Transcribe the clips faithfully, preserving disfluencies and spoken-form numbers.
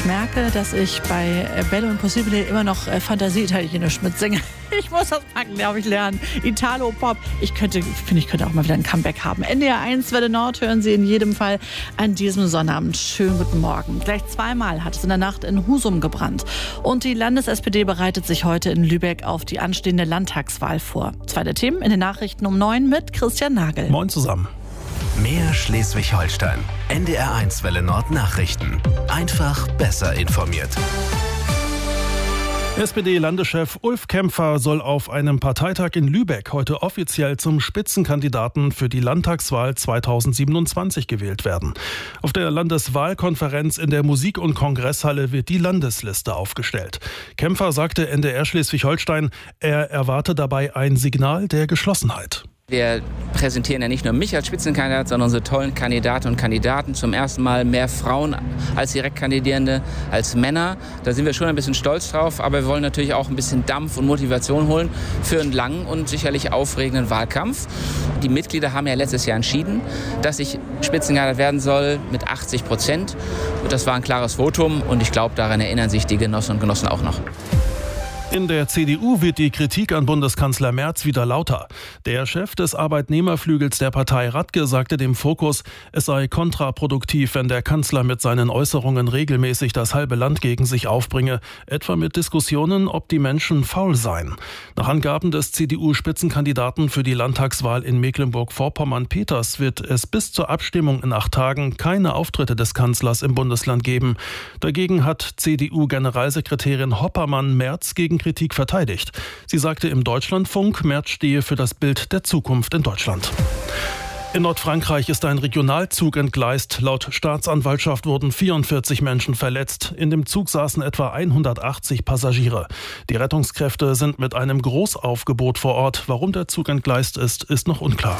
Ich merke, dass ich bei Bello Impossibile immer noch äh, Fantasie-Italienisch mitsinge. Ich muss das packen, glaube ich, lernen. Italo-Pop. Ich könnte, finde ich, könnte auch mal wieder ein Comeback haben. N D R eins Welle Nord hören Sie in jedem Fall an diesem Sonnabend. Schönen guten Morgen. Gleich zweimal hat es in der Nacht in Husum gebrannt. Und die Landes-S P D bereitet sich heute in Lübeck auf die anstehende Landtagswahl vor. Zweite Themen in den Nachrichten um neun mit Christian Nagel. Moin zusammen. Mehr Schleswig-Holstein. N D R eins Welle Nord Nachrichten. Einfach besser informiert. S P D-Landeschef Ulf Kämpfer soll auf einem Parteitag in Lübeck heute offiziell zum Spitzenkandidaten für die Landtagswahl zweitausendsiebenundzwanzig gewählt werden. Auf der Landeswahlkonferenz in der Musik- und Kongresshalle wird die Landesliste aufgestellt. Kämpfer sagte N D R Schleswig-Holstein, er erwarte dabei ein Signal der Geschlossenheit. Wir präsentieren ja nicht nur mich als Spitzenkandidat, sondern unsere tollen Kandidaten und Kandidaten. Zum ersten Mal mehr Frauen als Direktkandidierende, als Männer. Da sind wir schon ein bisschen stolz drauf. Aber wir wollen natürlich auch ein bisschen Dampf und Motivation holen für einen langen und sicherlich aufregenden Wahlkampf. Die Mitglieder haben ja letztes Jahr entschieden, dass ich Spitzenkandidat werden soll mit achtzig Prozent. Das war ein klares Votum und ich glaube, daran erinnern sich die Genossinnen und Genossen auch noch. In der C D U wird die Kritik an Bundeskanzler Merz wieder lauter. Der Chef des Arbeitnehmerflügels der Partei Radke sagte dem Fokus, es sei kontraproduktiv, wenn der Kanzler mit seinen Äußerungen regelmäßig das halbe Land gegen sich aufbringe, etwa mit Diskussionen, ob die Menschen faul seien. Nach Angaben des C D U-Spitzenkandidaten für die Landtagswahl in Mecklenburg-Vorpommern-Peters wird es bis zur Abstimmung in acht Tagen keine Auftritte des Kanzlers im Bundesland geben. Dagegen hat C D U-Generalsekretärin Hoppermann Merz gegen Kritik verteidigt. Sie sagte im Deutschlandfunk, Merz stehe für das Bild der Zukunft in Deutschland. In Nordfrankreich ist ein Regionalzug entgleist. Laut Staatsanwaltschaft wurden vierundvierzig Menschen verletzt. In dem Zug saßen etwa hundertachtzig Passagiere. Die Rettungskräfte sind mit einem Großaufgebot vor Ort. Warum der Zug entgleist ist, ist noch unklar.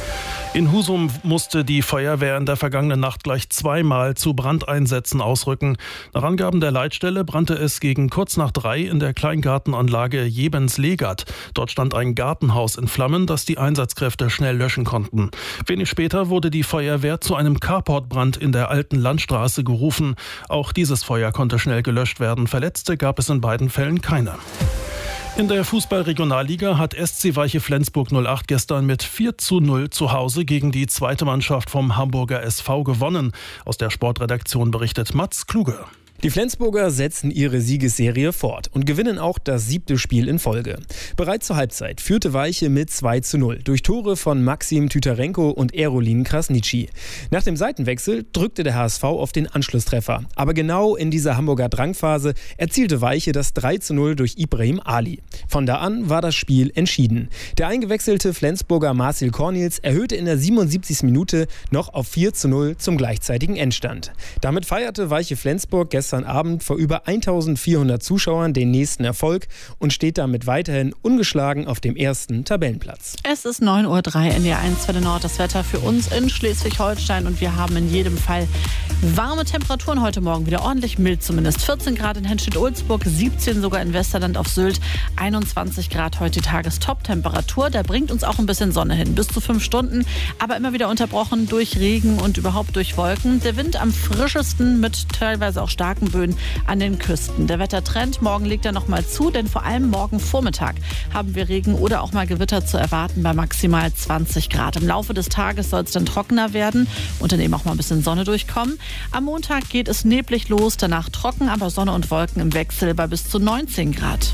In Husum musste die Feuerwehr in der vergangenen Nacht gleich zweimal zu Brandeinsätzen ausrücken. Nach Angaben der Leitstelle brannte es gegen kurz nach drei in der Kleingartenanlage Jebens-Legat. Dort stand ein Gartenhaus in Flammen, das die Einsatzkräfte schnell löschen konnten. Wenig später wurde die Feuerwehr zu einem Carportbrand in der Alten Landstraße gerufen. Auch dieses Feuer konnte schnell gelöscht werden. Verletzte gab es in beiden Fällen keine. In der Fußball-Regionalliga hat S C Weiche Flensburg null acht gestern mit vier zu null zu Hause gegen die zweite Mannschaft vom Hamburger S V gewonnen. Aus der Sportredaktion berichtet Mats Kluge. Die Flensburger setzen ihre Siegesserie fort und gewinnen auch das siebte Spiel in Folge. Bereits zur Halbzeit führte Weiche mit zwei zu null durch Tore von Maxim Tytarenko und Erolin Krasnitschi. Nach dem Seitenwechsel drückte der H S V auf den Anschlusstreffer. Aber genau in dieser Hamburger Drangphase erzielte Weiche das drei zu null durch Ibrahim Ali. Von da an war das Spiel entschieden. Der eingewechselte Flensburger Marcel Cornils erhöhte in der siebenundsiebzigsten Minute noch auf vier zu null zum gleichzeitigen Endstand. Damit feierte Weiche Flensburg gestern Abend vor über eintausendvierhundert Zuschauern den nächsten Erfolg und steht damit weiterhin ungeschlagen auf dem ersten Tabellenplatz. Es ist neun Uhr drei, N D R eins Welle Nord, das Wetter für uns in Schleswig-Holstein und wir haben in jedem Fall warme Temperaturen heute Morgen, wieder ordentlich mild zumindest. vierzehn Grad in Henstedt-Ulzburg, siebzehn sogar in Westerland auf Sylt, einundzwanzig Grad heute die Tagestop-Temperatur. Da bringt uns auch ein bisschen Sonne hin, bis zu fünf Stunden, aber immer wieder unterbrochen durch Regen und überhaupt durch Wolken. Der Wind am frischesten mit teilweise auch starken Böen an den Küsten. Der Wettertrend, morgen legt er noch mal zu, denn vor allem morgen Vormittag haben wir Regen oder auch mal Gewitter zu erwarten bei maximal zwanzig Grad. Im Laufe des Tages soll es dann trockener werden und dann eben auch mal ein bisschen Sonne durchkommen. Am Montag geht es neblig los, danach trocken, aber Sonne und Wolken im Wechsel bei bis zu neunzehn Grad.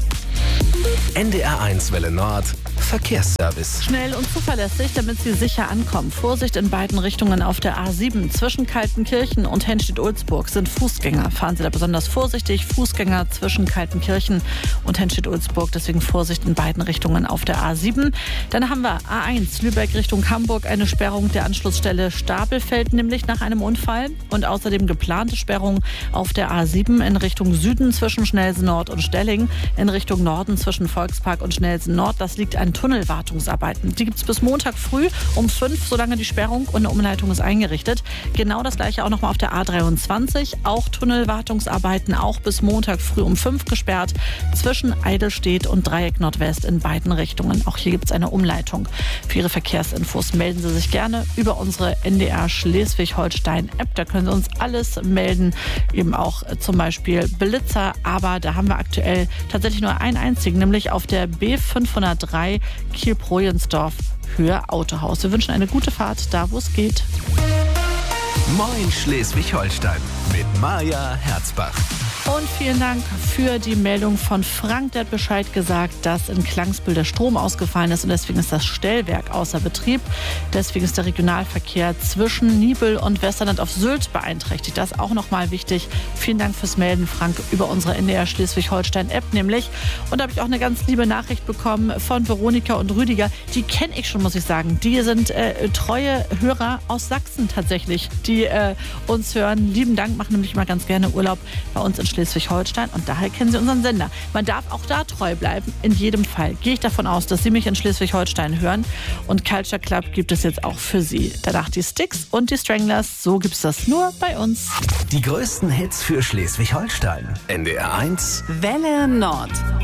N D R eins Welle Nord Verkehrsservice. Schnell und zuverlässig, damit Sie sicher ankommen. Vorsicht in beiden Richtungen auf der A sieben. Zwischen Kaltenkirchen und Henstedt-Ulzburg sind Fußgänger. Fahren Sie da besonders vorsichtig. Fußgänger zwischen Kaltenkirchen und Henstedt-Ulzburg. Deswegen Vorsicht in beiden Richtungen auf der A sieben. Dann haben wir A eins Lübeck Richtung Hamburg. Eine Sperrung der Anschlussstelle Stapelfeld, nämlich nach einem Unfall. Und außerdem geplante Sperrung auf der A sieben in Richtung Süden zwischen Schnelsen Nord und Stelling. In Richtung Norden zwischen Volkspark und Schnelsen Nord. Das liegt ein Tunnelwartungsarbeiten. Die gibt es bis Montag früh um fünf, solange die Sperrung und eine Umleitung ist eingerichtet. Genau das gleiche auch nochmal auf der A dreiundzwanzig. Auch Tunnelwartungsarbeiten, auch bis Montag früh um fünf gesperrt. Zwischen Eidelstedt und Dreieck Nordwest in beiden Richtungen. Auch hier gibt es eine Umleitung. Für Ihre Verkehrsinfos melden Sie sich gerne über unsere N D R Schleswig-Holstein-App. Da können Sie uns alles melden. Eben auch zum Beispiel Blitzer. Aber da haben wir aktuell tatsächlich nur einen einzigen, nämlich auf der B fünfhundertdrei Kiel-Projensdorf Höhe Autohaus. Wir wünschen eine gute Fahrt da, wo es geht. Moin Schleswig-Holstein mit Maja Herzbach. Und vielen Dank für die Meldung von Frank. Der hat Bescheid gesagt, dass in Klangsbühl der Strom ausgefallen ist und deswegen ist das Stellwerk außer Betrieb. Deswegen ist der Regionalverkehr zwischen Nibel und Westerland auf Sylt beeinträchtigt. Das ist auch nochmal wichtig. Vielen Dank fürs Melden, Frank, über unsere N D R Schleswig-Holstein-App nämlich. Und da habe ich auch eine ganz liebe Nachricht bekommen von Veronika und Rüdiger. Die kenne ich schon, muss ich sagen. Die sind äh, treue Hörer aus Sachsen tatsächlich, die äh, uns hören. Lieben Dank, machen nämlich mal ganz gerne Urlaub bei uns in Schleswig-Holstein und daher kennen Sie unseren Sender. Man darf auch da treu bleiben. In jedem Fall gehe ich davon aus, dass Sie mich in Schleswig-Holstein hören und Culture Club gibt es jetzt auch für Sie. Danach die Styx und die Stranglers. So gibt es das nur bei uns. Die größten Hits für Schleswig-Holstein. N D R eins Welle Nord.